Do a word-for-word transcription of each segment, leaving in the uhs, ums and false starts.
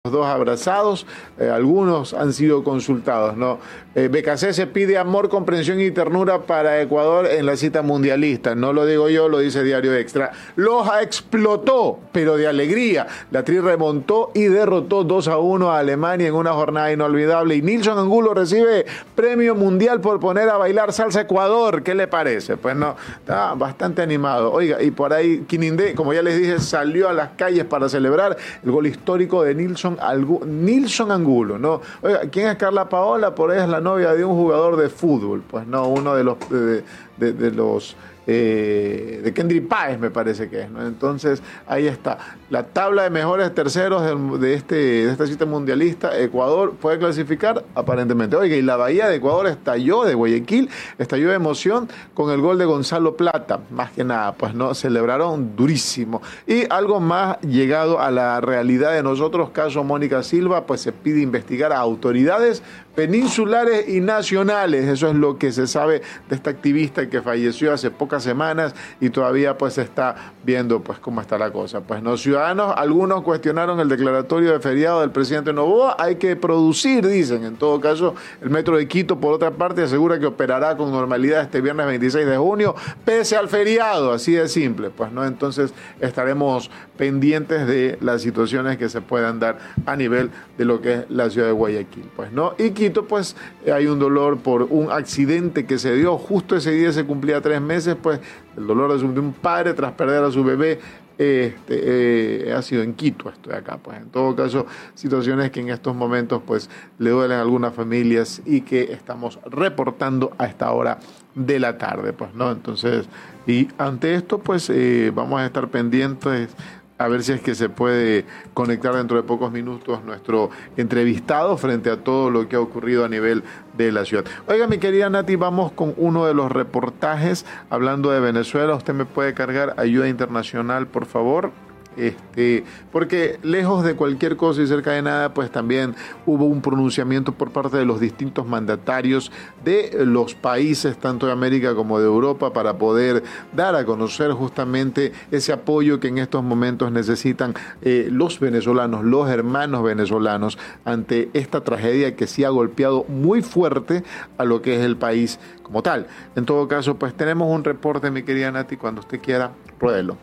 Los dos abrazados, eh, algunos han sido consultados, ¿no? Eh, B K C se pide amor, comprensión y ternura para Ecuador en la cita mundialista. No lo digo yo, lo dice Diario Extra. Loja explotó, pero de alegría. La Tri remontó y derrotó dos a uno a Alemania en una jornada inolvidable. Y Nilson Angulo recibe premio mundial por poner a bailar salsa Ecuador. ¿Qué le parece? Pues no, está bastante animado. Oiga, y por ahí Quinindé, como ya les dije, salió a las calles para celebrar el gol histórico de Nilson Nilson Angulo, ¿no? Oiga, ¿quién es Carla Paola? Por ahí es la novia de un jugador de fútbol, pues no, uno de los de, de, de los eh, de Kendry Páez me parece que es, ¿no? Entonces ahí está la tabla de mejores terceros de, de este de esta cita mundialista. Ecuador puede clasificar aparentemente. Oiga, y la Bahía de Ecuador estalló, de Guayaquil estalló de emoción con el gol de Gonzalo Plata, más que nada, pues no, celebraron durísimo. Y algo más llegado a la realidad de nosotros, caso Mónica Silva, pues se pide investigar a autoridades peninsulares y nacionales. Eso es lo que se sabe de esta activista que falleció hace pocas semanas y todavía pues se está viendo pues cómo está la cosa. Pues no, ciudadanos, algunos cuestionaron el declaratorio de feriado del presidente Noboa. Hay que producir, dicen. En todo caso, el Metro de Quito, por otra parte, asegura que operará con normalidad este viernes veintiséis de junio, pese al feriado, así de simple. Pues no, entonces estaremos pendientes de las situaciones que se puedan dar a nivel de lo que es la ciudad de Guayaquil. Pues no, y Quito, pues hay un dolor por un accidente que se dio, justo ese día se cumplía tres meses, pues el dolor de un padre tras perder a su bebé. Este, eh, ha sido en Quito, esto de acá, pues en todo caso, situaciones que en estos momentos pues le duelen a algunas familias y que estamos reportando a esta hora de la tarde, pues no, entonces, y ante esto pues eh, vamos a estar pendientes a ver si es que se puede conectar dentro de pocos minutos nuestro entrevistado frente a todo lo que ha ocurrido a nivel de la ciudad. Oiga, mi querida Nati, vamos con uno de los reportajes hablando de Venezuela. ¿Usted me puede cargar ayuda internacional, por favor? Este, porque lejos de cualquier cosa y cerca de nada, pues también hubo un pronunciamiento por parte de los distintos mandatarios de los países, tanto de América como de Europa, para poder dar a conocer justamente ese apoyo que en estos momentos necesitan eh, los venezolanos, los hermanos venezolanos, ante esta tragedia que sí ha golpeado muy fuerte a lo que es el país como tal. En todo caso, pues tenemos un reporte, mi querida Nati, cuando usted quiera, ruédelo.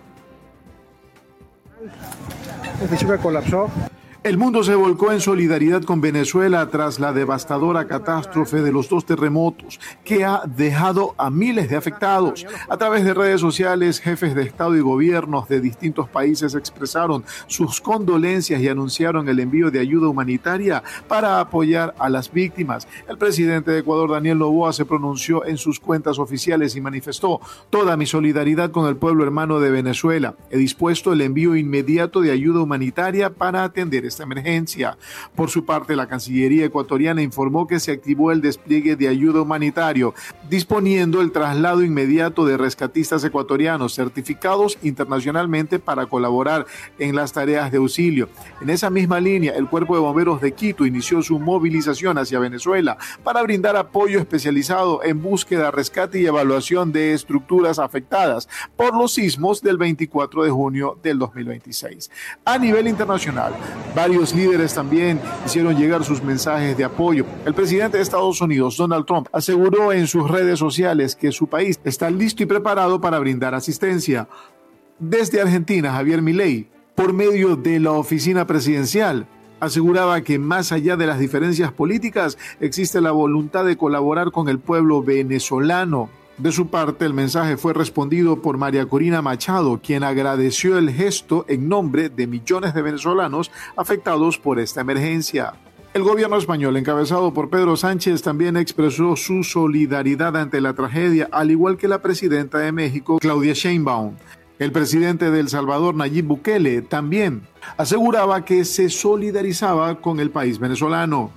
El edificio que colapsó. El mundo se volcó en solidaridad con Venezuela tras la devastadora catástrofe de los dos terremotos que ha dejado a miles de afectados. A través de redes sociales, jefes de Estado y gobiernos de distintos países expresaron sus condolencias y anunciaron el envío de ayuda humanitaria para apoyar a las víctimas. El presidente de Ecuador, Daniel Noboa, se pronunció en sus cuentas oficiales y manifestó: toda mi solidaridad con el pueblo hermano de Venezuela. He dispuesto el envío inmediato de ayuda humanitaria para atender esta emergencia. Por su parte, la Cancillería ecuatoriana informó que se activó el despliegue de ayuda humanitario, disponiendo el traslado inmediato de rescatistas ecuatorianos certificados internacionalmente para colaborar en las tareas de auxilio. En esa misma línea, el Cuerpo de Bomberos de Quito inició su movilización hacia Venezuela para brindar apoyo especializado en búsqueda, rescate y evaluación de estructuras afectadas por los sismos del veinticuatro de junio del dos mil veintiséis. A nivel internacional, varios líderes también hicieron llegar sus mensajes de apoyo. El presidente de Estados Unidos, Donald Trump, aseguró en sus redes sociales que su país está listo y preparado para brindar asistencia. Desde Argentina, Javier Milei, por medio de la oficina presidencial, aseguraba que más allá de las diferencias políticas, existe la voluntad de colaborar con el pueblo venezolano. De su parte, el mensaje fue respondido por María Corina Machado, quien agradeció el gesto en nombre de millones de venezolanos afectados por esta emergencia. El gobierno español, encabezado por Pedro Sánchez, también expresó su solidaridad ante la tragedia, al igual que la presidenta de México, Claudia Sheinbaum. El presidente de El Salvador, Nayib Bukele, también aseguraba que se solidarizaba con el país venezolano.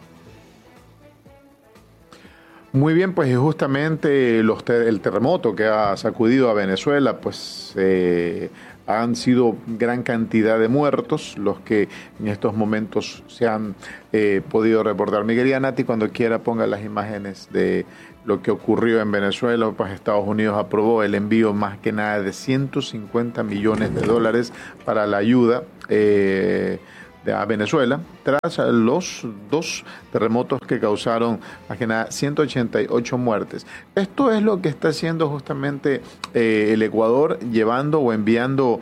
Muy bien, pues justamente los te- el terremoto que ha sacudido a Venezuela, pues eh, han sido gran cantidad de muertos los que en estos momentos se han eh, podido reportar. Mi querida Nati, cuando quiera ponga las imágenes de lo que ocurrió en Venezuela. Pues Estados Unidos aprobó el envío más que nada de ciento cincuenta millones de dólares para la ayuda. Eh, de a Venezuela tras los dos terremotos que causaron más que nada ciento ochenta y ocho muertes. Esto es lo que está haciendo justamente eh, el Ecuador, llevando o enviando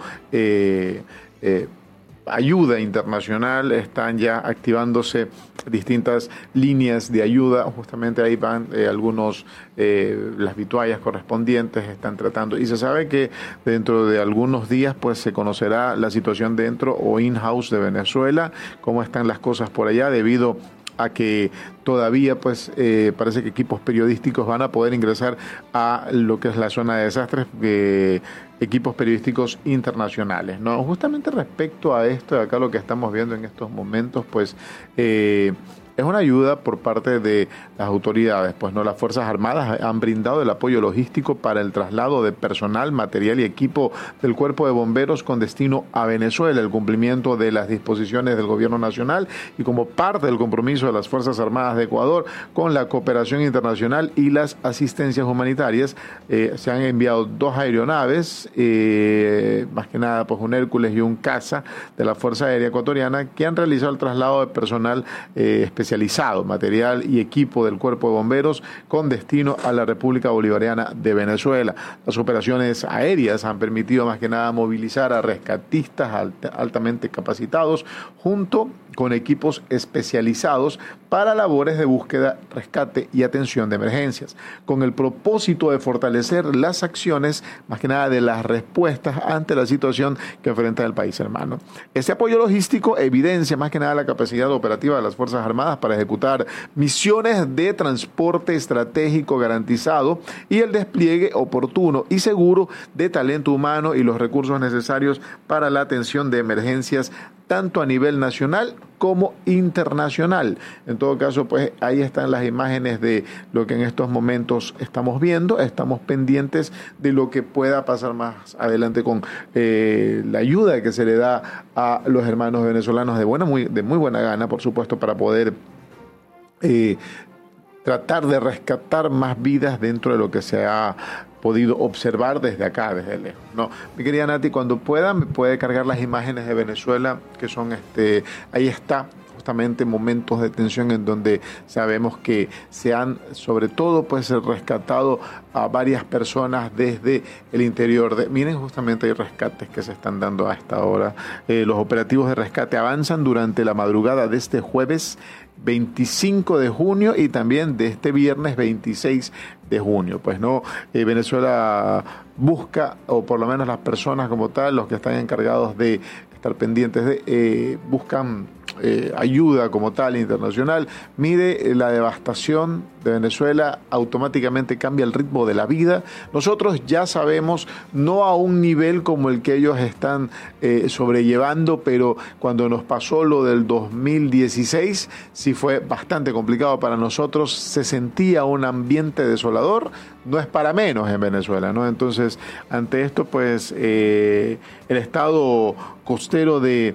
eh, eh, ayuda internacional. Están ya activándose distintas líneas de ayuda. Justamente ahí van eh, algunos, eh, las vituallas correspondientes están tratando. Y se sabe que dentro de algunos días pues se conocerá la situación dentro o in-house de Venezuela, cómo están las cosas por allá, debido a que todavía pues eh, parece que equipos periodísticos van a poder ingresar a lo que es la zona de desastres, eh, equipos periodísticos internacionales, ¿no? Justamente respecto a esto de acá, lo que estamos viendo en estos momentos, pues eh, es una ayuda por parte de las autoridades, pues no, las Fuerzas Armadas han brindado el apoyo logístico para el traslado de personal, material y equipo del Cuerpo de Bomberos con destino a Venezuela, el cumplimiento de las disposiciones del Gobierno Nacional y como parte del compromiso de las Fuerzas Armadas de Ecuador con la cooperación internacional y las asistencias humanitarias. Eh, se han enviado dos aeronaves, eh, más que nada pues un Hércules y un Caza de la Fuerza Aérea Ecuatoriana, que han realizado el traslado de personal eh, especial especializado, material y equipo del Cuerpo de Bomberos con destino a la República Bolivariana de Venezuela. Las operaciones aéreas han permitido más que nada movilizar a rescatistas alt altamente capacitados junto con equipos especializados para labores de búsqueda, rescate y atención de emergencias, con el propósito de fortalecer las acciones, más que nada de las respuestas ante la situación que enfrenta el país hermano. Este apoyo logístico evidencia más que nada la capacidad operativa de las Fuerzas Armadas para ejecutar misiones de transporte estratégico garantizado y el despliegue oportuno y seguro de talento humano y los recursos necesarios para la atención de emergencias tanto a nivel nacional como internacional. En todo caso, pues ahí están las imágenes de lo que en estos momentos estamos viendo. Estamos pendientes de lo que pueda pasar más adelante con eh, la ayuda que se le da a los hermanos venezolanos de buena, muy, de muy buena gana, por supuesto, para poder eh, tratar de rescatar más vidas dentro de lo que se ha podido observar desde acá, desde lejos. No, mi querida Nati, cuando pueda me puede cargar las imágenes de Venezuela, que son este, ahí está justamente momentos de tensión en donde sabemos que se han, sobre todo, pues rescatado a varias personas desde el interior de, miren, justamente hay rescates que se están dando a esta hora. Eh, los operativos de rescate avanzan durante la madrugada de este jueves veinticinco de junio y también de este viernes veintiséis de junio. Pues no, eh, Venezuela busca, o por lo menos las personas como tal, los que están encargados de estar pendientes de, eh, buscan eh, ayuda como tal internacional. Mire, eh, la devastación de Venezuela automáticamente cambia el ritmo de la vida. Nosotros ya sabemos, no a un nivel como el que ellos están eh, sobrellevando, pero cuando nos pasó lo del dos mil dieciséis, sí fue bastante complicado para nosotros, se sentía un ambiente desolador, no es para menos en Venezuela, ¿no? Entonces, ante esto, pues, eh, el estado costero de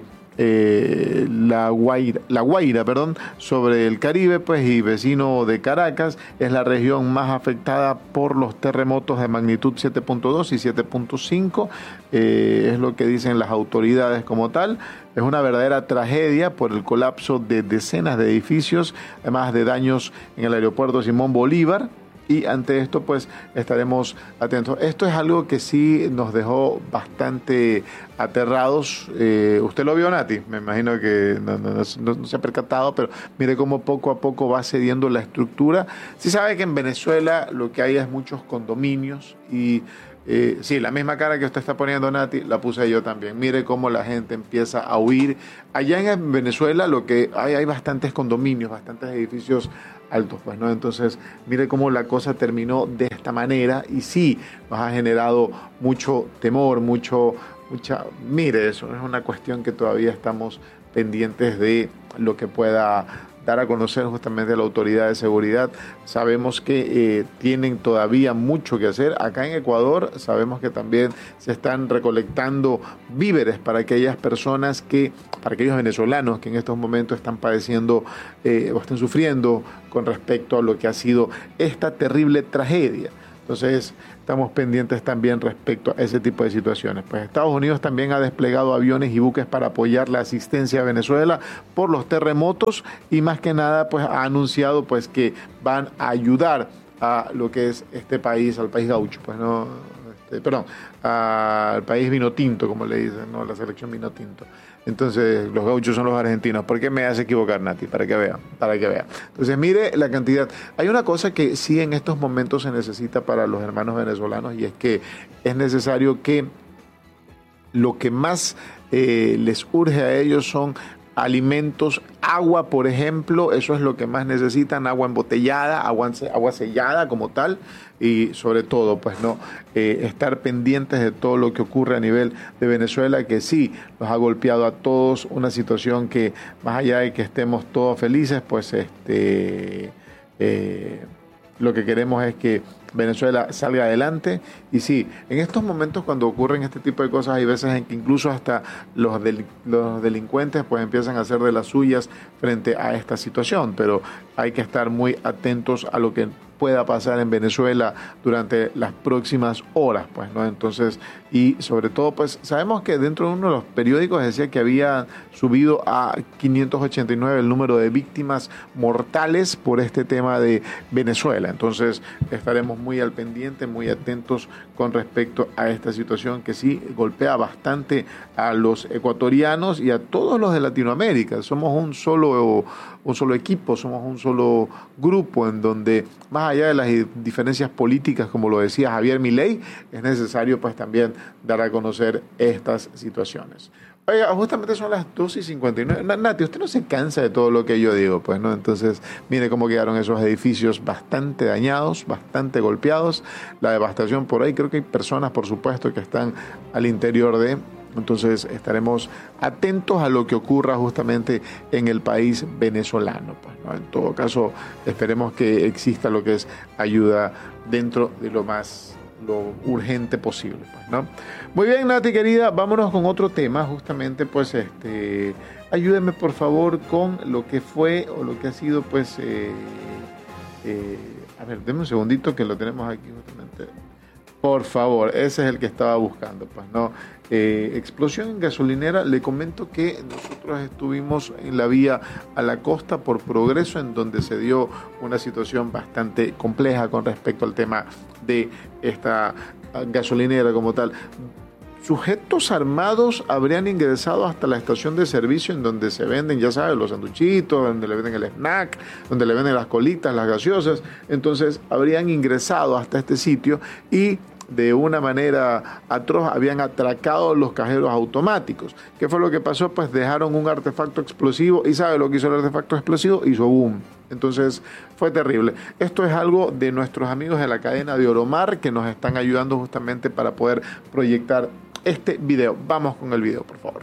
Eh, la Guaira, la Guaira, perdón, sobre el Caribe, pues, y vecino de Caracas, es la región más afectada por los terremotos de magnitud siete punto dos y siete punto cinco, eh, es lo que dicen las autoridades como tal. Es una verdadera tragedia por el colapso de decenas de edificios, además de daños en el aeropuerto Simón Bolívar. Y ante esto, pues, estaremos atentos. Esto es algo que sí nos dejó bastante aterrados. Eh, ¿Usted lo vio, Nati? Me imagino que no, no, no, no se ha percatado, pero mire cómo poco a poco va cediendo la estructura. Sí sabe que en Venezuela lo que hay es muchos condominios y Eh, sí, la misma cara que usted está poniendo, Nati, la puse yo también. Mire cómo la gente empieza a huir. Allá en Venezuela lo que hay, hay bastantes condominios, bastantes edificios altos, pues, ¿no? Entonces, mire cómo la cosa terminó de esta manera y sí, nos ha generado mucho temor, mucho, mucha... Mire, eso es una cuestión que todavía estamos pendientes de lo que pueda dar a conocer justamente a la autoridad de seguridad. Sabemos que eh, tienen todavía mucho que hacer. Acá en Ecuador sabemos que también se están recolectando víveres para aquellas personas que, para aquellos venezolanos que en estos momentos están padeciendo eh, o están sufriendo con respecto a lo que ha sido esta terrible tragedia. Entonces, estamos pendientes también respecto a ese tipo de situaciones. Pues Estados Unidos también ha desplegado aviones y buques para apoyar la asistencia a Venezuela por los terremotos y más que nada, pues ha anunciado pues que van a ayudar a lo que es este país, al país gaucho, pues no, este, perdón, al país vino tinto, como le dicen, no, la selección vino tinto. Entonces, los gauchos son los argentinos. ¿Por qué me hace equivocar, Nati? Para que vea, para que vea. Entonces, mire la cantidad. Hay una cosa que sí en estos momentos se necesita para los hermanos venezolanos y es que es necesario que lo que más eh, les urge a ellos son alimentos, agua, por ejemplo, eso es lo que más necesitan, agua embotellada, agua, agua sellada como tal, y sobre todo, pues no, eh, estar pendientes de todo lo que ocurre a nivel de Venezuela, que sí nos ha golpeado a todos, una situación que más allá de que estemos todos felices, pues este eh, lo que queremos es que Venezuela salga adelante. Y sí, en estos momentos cuando ocurren este tipo de cosas hay veces en que incluso hasta los, del, los delincuentes pues empiezan a hacer de las suyas frente a esta situación, pero hay que estar muy atentos a lo que pueda pasar en Venezuela durante las próximas horas, pues, ¿no? Entonces, y sobre todo, pues, sabemos que dentro de uno de los periódicos decía que había subido a quinientos ochenta y nueve el número de víctimas mortales por este tema de Venezuela. Entonces, estaremos muy al pendiente, muy atentos con respecto a esta situación que sí golpea bastante a los ecuatorianos y a todos los de Latinoamérica. Somos un solo, un solo equipo, somos un solo grupo en donde, más allá de las diferencias políticas, como lo decía Javier Milei, es necesario pues también dar a conocer estas situaciones. Oiga, justamente son las dos y cincuenta y nueve. Nati, usted no se cansa de todo lo que yo digo, pues, ¿no? Entonces, mire cómo quedaron esos edificios bastante dañados, bastante golpeados. La devastación por ahí, creo que hay personas, por supuesto, que están al interior de... Entonces estaremos atentos a lo que ocurra justamente en el país venezolano. Pues, ¿no? En todo caso, esperemos que exista lo que es ayuda dentro de lo más lo urgente posible. Pues, ¿no? Muy bien, Nati querida, vámonos con otro tema. Justamente, pues, este, ayúdeme por favor con lo que fue o lo que ha sido, pues, eh, eh, a ver, denme un segundito que lo tenemos aquí justamente. Por favor, ese es el que estaba buscando, pues, ¿no? Eh, explosión en gasolinera. Le comento que nosotros estuvimos en la vía a la costa por Progreso, en donde se dio una situación bastante compleja con respecto al tema de esta gasolinera como tal. Sujetos armados habrían ingresado hasta la estación de servicio en donde se venden, ya sabes, los sanduchitos, donde le venden el snack, donde le venden las colitas, las gaseosas. Entonces habrían ingresado hasta este sitio y de una manera atroz habían atracado los cajeros automáticos. ¿Qué fue lo que pasó? Pues dejaron un artefacto explosivo y ¿sabe lo que hizo el artefacto explosivo? Hizo boom. Entonces fue terrible. Esto es algo de nuestros amigos de la cadena de Oromar que nos están ayudando justamente para poder proyectar este video. Vamos con el video, por favor.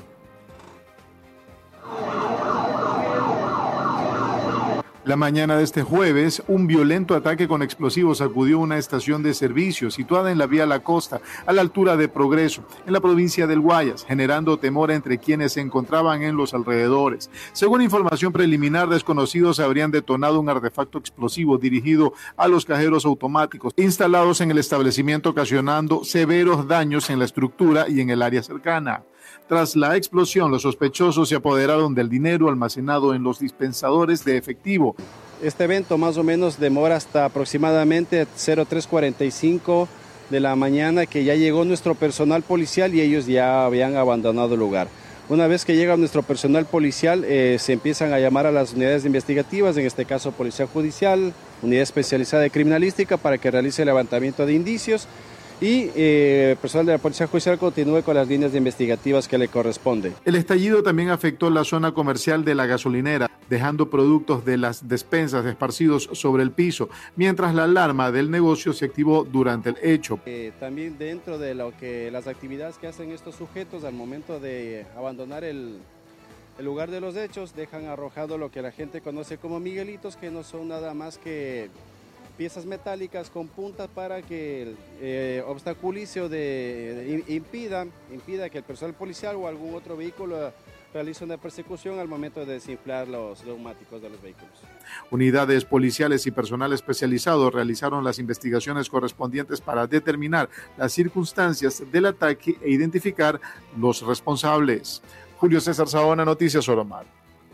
La mañana de este jueves, un violento ataque con explosivos sacudió una estación de servicio situada en la vía La Costa, a la altura de Progreso, en la provincia del Guayas, generando temor entre quienes se encontraban en los alrededores. Según información preliminar, desconocidos habrían detonado un artefacto explosivo dirigido a los cajeros automáticos instalados en el establecimiento, ocasionando severos daños en la estructura y en el área cercana. Tras la explosión, los sospechosos se apoderaron del dinero almacenado en los dispensadores de efectivo. Este evento más o menos demora hasta aproximadamente cero tres cuarenta y cinco de la mañana, que ya llegó nuestro personal policial y ellos ya habían abandonado el lugar. Una vez que llega nuestro personal policial, eh, se empiezan a llamar a las unidades investigativas, en este caso Policía Judicial, Unidad Especializada de Criminalística, para que realice el levantamiento de indicios. Y eh, el personal de la Policía Judicial continúe con las líneas investigativas que le corresponden. El estallido también afectó la zona comercial de la gasolinera, dejando productos de las despensas esparcidos sobre el piso, mientras la alarma del negocio se activó durante el hecho. Eh, también dentro de lo que las actividades que hacen estos sujetos al momento de abandonar el, el lugar de los hechos, dejan arrojado lo que la gente conoce como miguelitos, que no son nada más que piezas metálicas con puntas para que eh, obstaculice o de, de, impida, impida que el personal policial o algún otro vehículo realiza una persecución al momento de desinflar los neumáticos de los vehículos. Unidades policiales y personal especializado realizaron las investigaciones correspondientes para determinar las circunstancias del ataque e identificar los responsables. Julio César Saona, Noticias Oromar.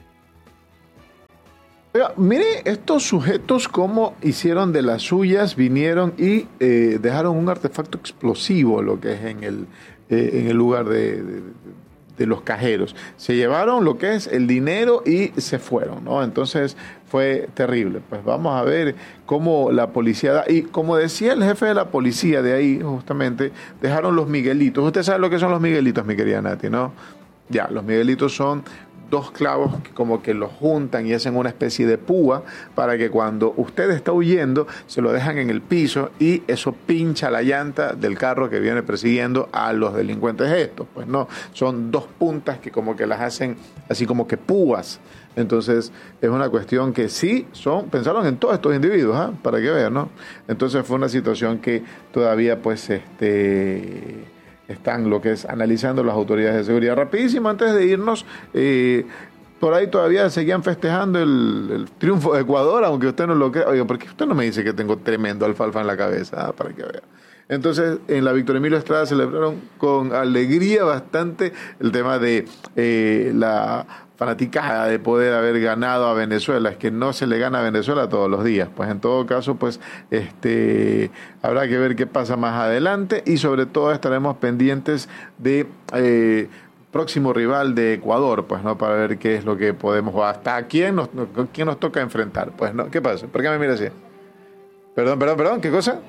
Oiga, mire estos sujetos cómo hicieron de las suyas, vinieron y eh, dejaron un artefacto explosivo, lo que es en el, eh, en el lugar de, de, de los cajeros. Se llevaron lo que es el dinero y se fueron, ¿no? Entonces fue terrible. Pues vamos a ver cómo la policía da, y como decía el jefe de la policía de ahí, justamente, dejaron los Miguelitos. Usted sabe lo que son los Miguelitos, mi querida Nati, ¿no? Ya, los Miguelitos son dos clavos que como que los juntan y hacen una especie de púa para que cuando usted está huyendo se lo dejan en el piso y eso pincha la llanta del carro que viene persiguiendo a los delincuentes estos. Pues no, son dos puntas que como que las hacen así como que púas. Entonces es una cuestión que sí son, pensaron en todos estos individuos, ¿eh? Para que vean, ¿no? Entonces fue una situación que todavía pues este... están lo que es analizando las autoridades de seguridad. Rapidísimo, antes de irnos, eh, por ahí todavía seguían festejando el, el triunfo de Ecuador, aunque usted no lo crea. Oiga, ¿por qué usted no me dice que tengo tremendo alfalfa en la cabeza? Ah, para que vea. Entonces, en la Víctor Emilio Estrada celebraron con alegría bastante el tema de eh, la fanaticada de poder haber ganado a Venezuela. Es que no se le gana a Venezuela todos los días. Pues en todo caso, pues este habrá que ver qué pasa más adelante y sobre todo estaremos pendientes de eh, próximo rival de Ecuador, pues no, para ver qué es lo que podemos, o hasta quién nos, quién nos toca enfrentar. Pues no, ¿qué pasa? ¿Por qué me mira así? Perdón, perdón, perdón, ¿qué cosa?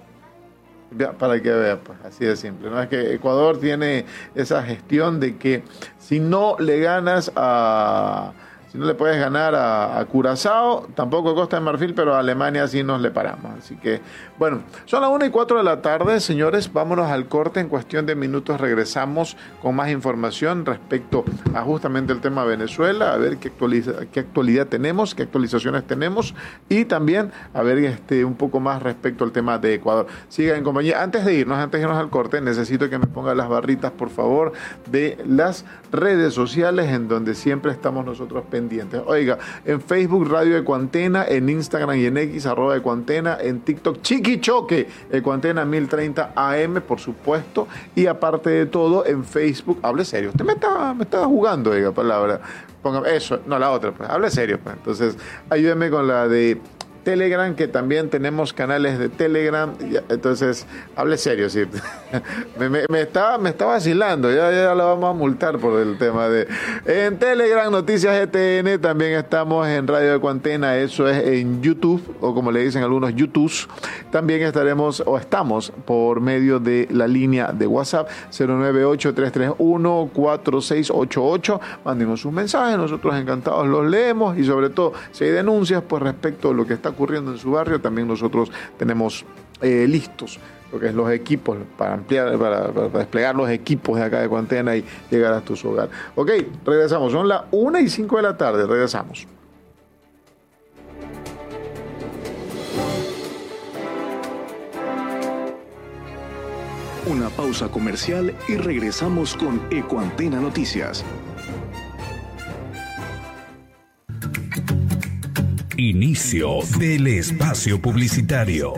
Ya, para que vea, pues así de simple, ¿no? Es que Ecuador tiene esa gestión de que si no le ganas a, si no le puedes ganar a, a Curazao, tampoco a Costa de Marfil, pero a Alemania sí nos le paramos. Así que, bueno, son las una y cuatro de la tarde, señores, vámonos al corte, en cuestión de minutos regresamos con más información respecto a justamente el tema de Venezuela, a ver qué, actualiza, qué actualidad tenemos, qué actualizaciones tenemos y también a ver este un poco más respecto al tema de Ecuador. Sigan en compañía. Antes de irnos, antes de irnos al corte, necesito que me pongan las barritas, por favor, de las redes sociales en donde siempre estamos nosotros pendientes. Oiga, en Facebook Radio Ecuantena, en Instagram y en X arroba Ecuantena, en TikTok Chiquichoque Ecuantena mil treinta A M, por supuesto, y aparte de todo en Facebook, hable serio, usted me está, me está jugando, oiga, palabra, póngame eso, no la otra, pues, hable serio, pues. Entonces ayúdeme con la de Telegram, que también tenemos canales de Telegram, entonces hable serio, sí. me, me, me, está, me está vacilando, ya, ya la vamos a multar por el tema de... En Telegram, Noticias G T N, también estamos en Radio Ecuantena, eso es en YouTube, o como le dicen algunos, YouTube. También estaremos, o estamos, por medio de la línea de WhatsApp, cero nueve ocho, tres tres uno, cuatro seis ocho ocho, mándenos sus mensajes, nosotros encantados los leemos, y sobre todo, si hay denuncias, pues respecto a lo que está ocurriendo en su barrio, también nosotros tenemos eh, listos lo que es los equipos para ampliar, para, para desplegar los equipos de acá de Ecuantena y llegar hasta su hogar. Ok, regresamos, son las una y cinco de la tarde, regresamos. Una pausa comercial y regresamos con Ecuantena Noticias. Inicio del espacio publicitario.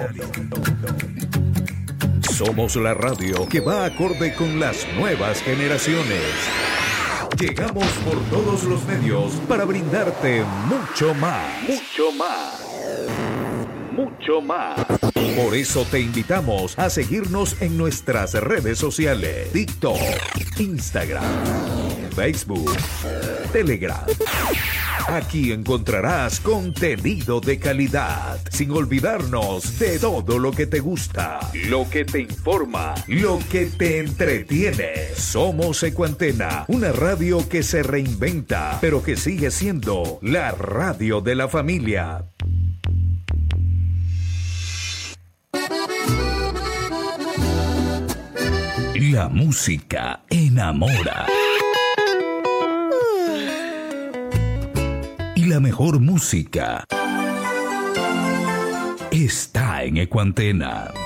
Somos la radio que va acorde con las nuevas generaciones. Llegamos por todos los medios para brindarte mucho más. Mucho más. Mucho más. Por eso te invitamos a seguirnos en nuestras redes sociales: TikTok, Instagram, Facebook, Telegram. Aquí encontrarás contenido de calidad, sin olvidarnos de todo lo que te gusta, lo que te informa, lo que te entretiene. Somos Ecuantena, una radio que se reinventa, pero que sigue siendo la radio de la familia. La música enamora. Y la mejor música está en Ecuantena.